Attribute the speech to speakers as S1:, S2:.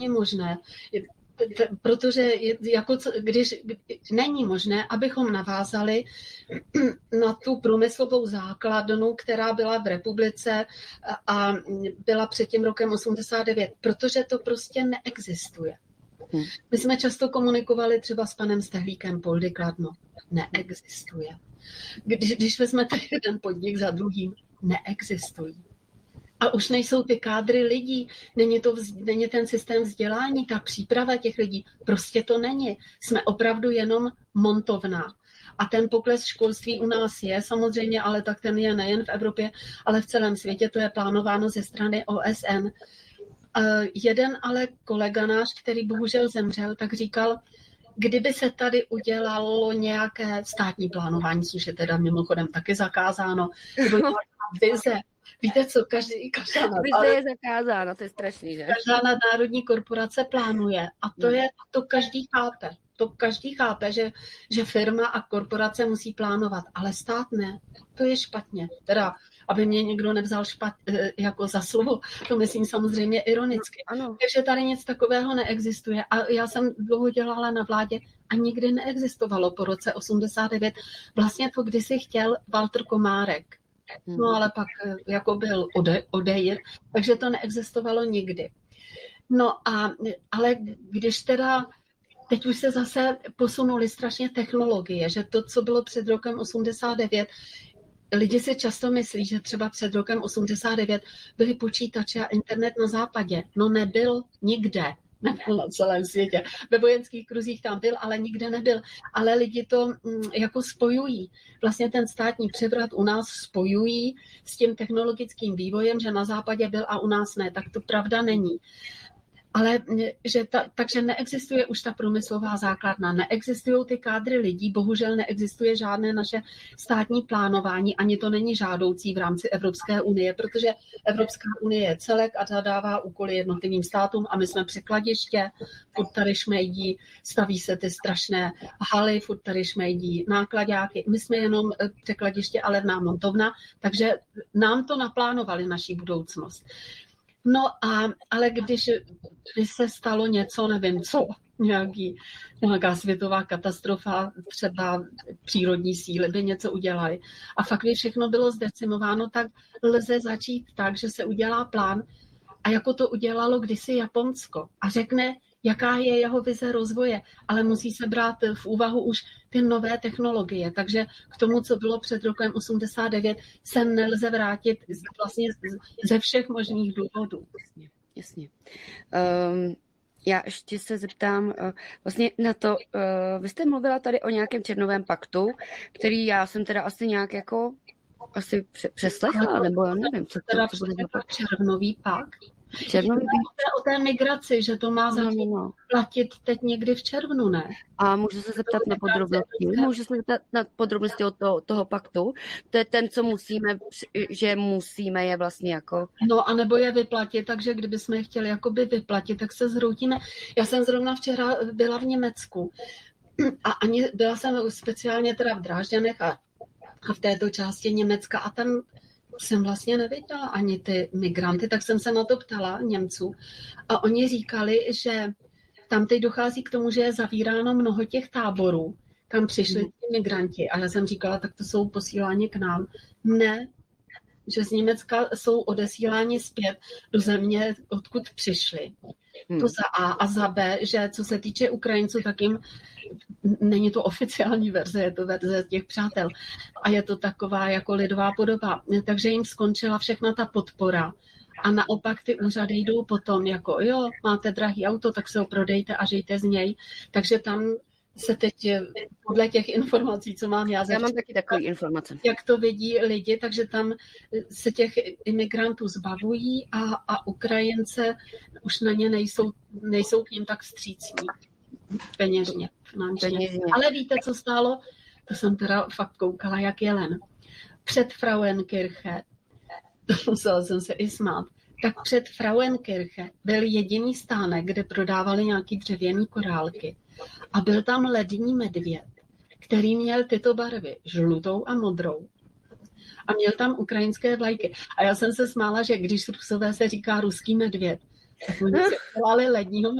S1: možné, protože když není možné, abychom navázali na tu průmyslovou základnu, která byla v republice a byla před tím rokem 89, protože to prostě neexistuje. My jsme často komunikovali třeba s panem Stehlíkem, Poldy Kladno. Neexistuje. Když vezmete jeden podnik za druhým, neexistují. A už nejsou ty kádry lidí, není ten systém vzdělání, ta příprava těch lidí, prostě to není. Jsme opravdu jenom montovna. A ten pokles školství u nás je samozřejmě, ale tak ten je nejen v Evropě, ale v celém světě, to je plánováno ze strany OSN. Jeden ale kolega náš, který bohužel zemřel, tak říkal, kdyby se tady udělalo nějaké státní plánování, což je teda mimochodem taky zakázáno, nebo nějaká vize. Víte co, každá
S2: je zakázána, to je strašný, že?
S1: Každá nadnárodní korporace plánuje a to každý chápe. To každý chápe, že firma a korporace musí plánovat, ale stát ne. To je špatně. Teda, aby mě někdo nevzal jako za slovo, to myslím samozřejmě ironicky.
S2: Ano.
S1: Takže tady nic takového neexistuje. A já jsem dlouho dělala na vládě a nikdy neexistovalo po roce 89. Vlastně to kdysi chtěl Walter Komárek. No ale pak jako byl odejít, takže to neexistovalo nikdy. No ale když teda teď už se zase posunuly strašně technologie, že to, co bylo před rokem 89, lidi si často myslí, že třeba před rokem 89 byly počítače a internet na západě. No nebyl nikde. Nebyl na celém světě. Ve vojenských kruzích tam byl, ale nikde nebyl. Ale lidi to jako spojují. Vlastně ten státní převrat u nás spojují s tím technologickým vývojem, že na západě byl a u nás ne. Tak to pravda není. Ale takže neexistuje už ta průmyslová základna, neexistují ty kádry lidí, bohužel neexistuje žádné naše státní plánování, ani to není žádoucí v rámci Evropské unie, protože Evropská unie je celek a zadává úkoly jednotlivým státům a my jsme překladiště, furt tady šmejdí, staví se ty strašné haly, furt tady šmejdí náklaďáky, my jsme jenom překladiště a levná montovna, takže nám to naplánovali naší budoucnost. No ale když se stalo něco, nevím co, nějaká světová katastrofa, třeba přírodní síly by něco udělaly a fakt, když všechno bylo zdecimováno, tak lze začít tak, že se udělá plán a jako to udělalo kdysi Japonsko a řekne, jaká je jeho vize rozvoje, ale musí se brát v úvahu už ty nové technologie. Takže k tomu, co bylo před rokem 89, se nelze vrátit vlastně ze všech možných důvodů.
S2: Jasně. Já ještě se zeptám vlastně na to, vy jste mluvila tady o nějakém červnovém paktu, který já jsem teda asi nějak jako přeslechla, nebo já nevím, co to bude za
S1: červnový pakt.
S2: Červnový
S1: o té migraci, že to má začít platit teď někdy v červnu, ne?
S2: A můžu se zeptat na podrobnosti? Můžu se zeptat na podrobnosti od toho paktu? To je ten, co musíme je vlastně jako...
S1: No a nebo je vyplatit, takže kdybychom je chtěli jakoby vyplatit, tak se zhroutíme. Já jsem zrovna včera byla v Německu a byla jsem speciálně teda v Drážďanech a v této části Německa a tam jsem vlastně neviděla ani ty migranty, tak jsem se na to ptala Němců a oni říkali, že tam teď dochází k tomu, že je zavíráno mnoho těch táborů, kam přišli ty migranti a já jsem říkala, tak to jsou posíláni k nám. Ne, že z Německa jsou odesíláni zpět do země, odkud přišli. To za A a za B, že co se týče Ukrajinců, tak jim není to oficiální verze, je to verze těch přátel a je to taková jako lidová podoba. Takže jim skončila všechna ta podpora a naopak ty úřady jdou potom jako jo, máte drahý auto, tak se ho prodejte a žijte z něj. Takže tam se teď podle těch informací, co mám já
S2: mám taky takové informace.
S1: Jak to vidí lidi, takže tam se těch imigrantů zbavují a Ukrajince už na ně nejsou k ním tak vstřícní. Peněžně, finančně. Ale víte, co stálo? To jsem teda fakt koukala, jak jelen. Před Frauenkirche, musela jsem se i smát, tak před Frauenkirche byl jediný stánek, kde prodávali nějaký dřevěný korálky. A byl tam lední medvěd, který měl tyto barvy, žlutou a modrou. A měl tam ukrajinské vlajky. A já jsem se smála, že když Rusové se říká ruský medvěd, tak oni se dělali ledního